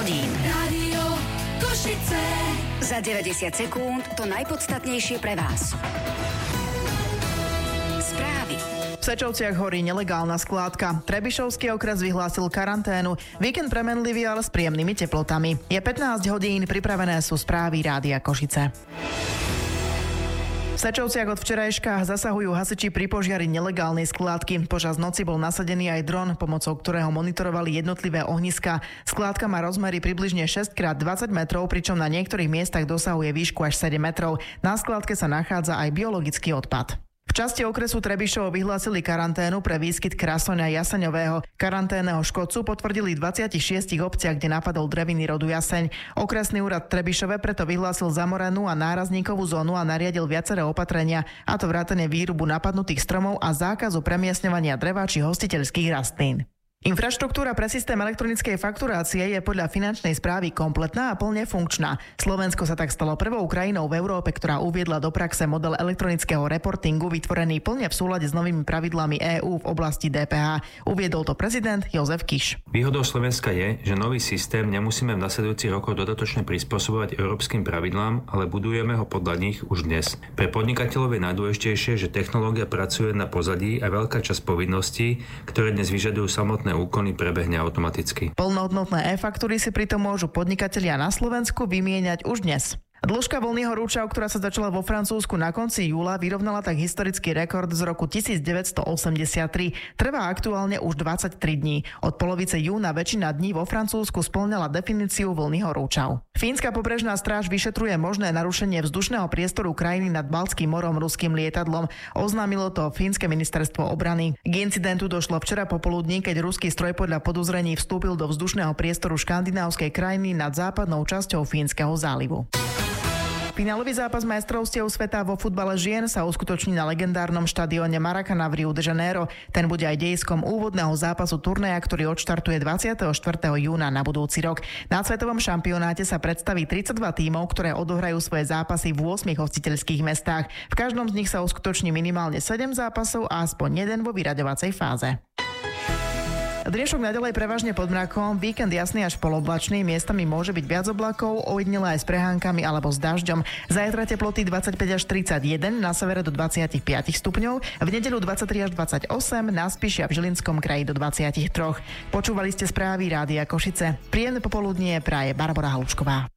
hodín. Rádio Košice. Za 90 sekúnd to najpodstatnejšie pre vás. Správy. V Sečovciach horí nelegálna skládka. Trebišovský okres vyhlásil karanténu. Víkend premenlivý, ale s príjemnými teplotami. Je 15 hodín, pripravené sú správy Rádia Košice. V Sečovciach od včerajška zasahujú hasiči pri požiari nelegálnej skládky. Počas noci bol nasadený aj dron, pomocou ktorého monitorovali jednotlivé ohniská. Skládka má rozmery približne 6x20 metrov, pričom na niektorých miestach dosahuje výšku až 7 metrov. Na skládke sa nachádza aj biologický odpad. V časti okresu Trebišov vyhlásili karanténu pre výskyt krasoňa jaseňového. Karanténneho škodcu potvrdili v 26 obciach, kde napadol drevený rodu jaseň. Okresný úrad Trebišove preto vyhlásil zamorenú a nárazníkovú zónu a nariadil viaceré opatrenia, a to vrátane výrubu napadnutých stromov a zákazu premiestňovania dreva či hostiteľských rastlín. Infraštruktúra pre systém elektronickej fakturácie je podľa finančnej správy kompletná a plne funkčná. Slovensko sa tak stalo prvou krajinou v Európe, ktorá uviedla do praxe model elektronického reportingu vytvorený plne v súlade s novými pravidlami EÚ v oblasti DPH. Uviedol to prezident Jozef Kiš. Výhodou Slovenska je, že nový systém nemusíme v nasledujúcich rokoch dodatočne prispôsobovať európskym pravidlám, ale budujeme ho podľa nich už dnes. Pre podnikateľov je najdôležitejšie, že technológia pracuje na pozadí a veľká časť povinností, ktoré dnes vyžadujú samotné úkony, prebehne automaticky. Plnohodnotné e-faktúry si pritom môžu podnikatelia na Slovensku vymieňať už dnes. Dĺžka voľného rúča, ktorá sa začala vo Francúzsku na konci júla, vyrovnala tak historický rekord z roku 1983. Trvá aktuálne už 23 dní. Od polovice júna väčšina dní vo Francúzsku spĺňala definíciu voľného rúčav. Fínska pobrežná stráž vyšetruje možné narušenie vzdušného priestoru krajiny nad Baltským morom ruským lietadlom. Oznámilo to Fínske ministerstvo obrany. K incidentu došlo včera popoludní, keď ruský stroj podľa podozrení vstúpil do vzdušného priestoru škandinávskej krajiny nad západnou časťou Fínskeho zálivu. Finálový zápas majstrovstiev sveta vo futbale žien sa uskutoční na legendárnom štadióne Maracana v Rio de Janeiro. Ten bude aj dejiskom úvodného zápasu turnaja, ktorý odštartuje 24. júna na budúci rok. Na svetovom šampionáte sa predstaví 32 tímov, ktoré odohrajú svoje zápasy v 8 hostiteľských mestách. V každom z nich sa uskutoční minimálne 7 zápasov a aspoň jeden vo vyraďovacej fáze. Dnešok naďalej prevažne pod mrakom, víkend jasný až poloblačný, miestami môže byť viac oblakov, ojedinele aj s prehánkami alebo s dažďom. Zajtra teploty 25 až 31, na severe do 25 stupňov, v nedeľu 23 až 28, na Spiši a v Žilinskom kraji do 23. Počúvali ste správy Rádia Košice. Príjemné popoludnie praje Barbora Halučková.